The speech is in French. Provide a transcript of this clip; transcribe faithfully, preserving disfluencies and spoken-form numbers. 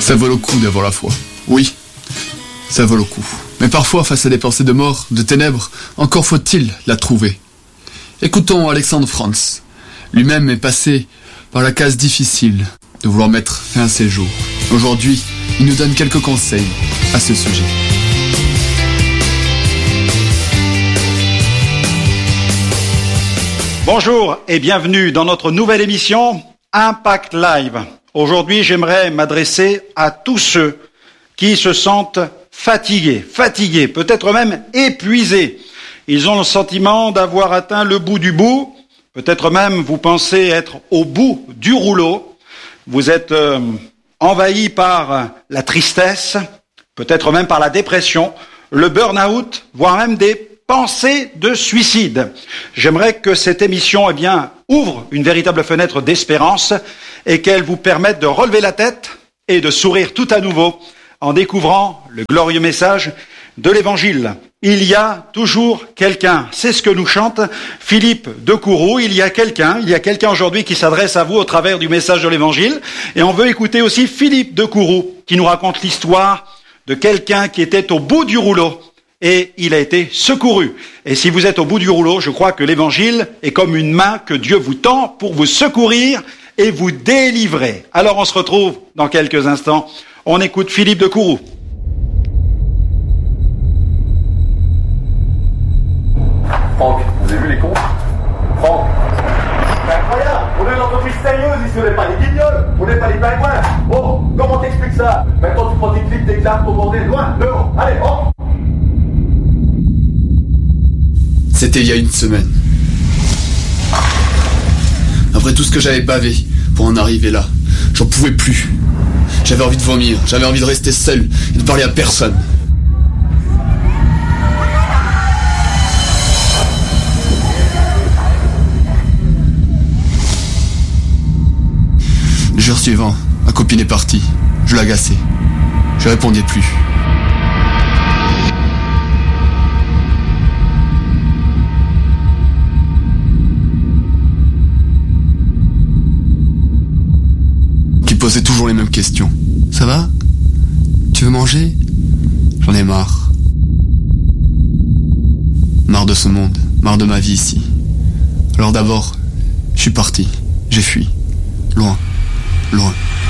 Ça vaut le coup d'avoir la foi. Oui, ça vaut le coup. Mais parfois, face à des pensées de mort, de ténèbres, encore faut-il la trouver. Écoutons Alexandre Franz. Lui-même est passé par la case difficile de vouloir mettre fin à ses jours. Aujourd'hui, il nous donne quelques conseils à ce sujet. Bonjour et bienvenue dans notre nouvelle émission Impact Live. Aujourd'hui, j'aimerais m'adresser à tous ceux qui se sentent fatigués, fatigués, peut-être même épuisés. Ils ont le sentiment d'avoir atteint le bout du bout. Peut-être même vous pensez être au bout du rouleau. Vous êtes euh, envahi par la tristesse, peut-être même par la dépression, le burn-out, voire même des pensées de suicide. J'aimerais que cette émission, eh bien, ouvre une véritable fenêtre d'espérance et qu'elle vous permette de relever la tête et de sourire tout à nouveau en découvrant le glorieux message de l'Évangile. Il y a toujours quelqu'un. C'est ce que nous chante Philippe de Courroux. Il y a quelqu'un. Il y a quelqu'un aujourd'hui qui s'adresse à vous au travers du message de l'Évangile. Et on veut écouter aussi Philippe de Courroux qui nous raconte l'histoire de quelqu'un qui était au bout du rouleau. Et il a été secouru. Et si vous êtes au bout du rouleau, je crois que l'Évangile est comme une main que Dieu vous tend pour vous secourir et vous délivrer. Alors on se retrouve dans quelques instants. On écoute Philippe de Courroux. Franck, vous avez vu les cons? Franck, c'est incroyable. On est une entreprise sérieuse ici, on n'est pas des guignols, on n'est pas des pingouins. Bon, comment t'expliques ça? Maintenant tu prends tes clips, tes claques, ton bordel, loin, dehors, allez, hop. C'était il y a une semaine. Après tout ce que j'avais bavé pour en arriver là, j'en pouvais plus. J'avais envie de vomir, j'avais envie de rester seul et de parler à personne. Le jour suivant, ma copine est partie. Je l'agaçais. Je répondais plus. Posait toujours les mêmes questions. Ça va? Tu veux manger? J'en ai marre. Marre de ce monde, marre de ma vie ici. Alors d'abord, je suis parti. J'ai fui. Loin, loin.